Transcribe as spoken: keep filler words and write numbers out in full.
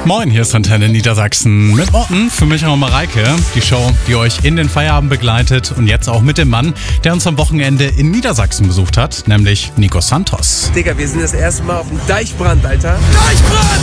Moin, hier ist Antenne Niedersachsen mit Morten, für mich auch Mareike. Die Show, die euch in den Feierabend begleitet und jetzt auch mit dem Mann, der uns am Wochenende in Niedersachsen besucht hat, nämlich Nico Santos. Digga, wir sind das erste Mal auf dem Deichbrand, Alter. Deichbrand!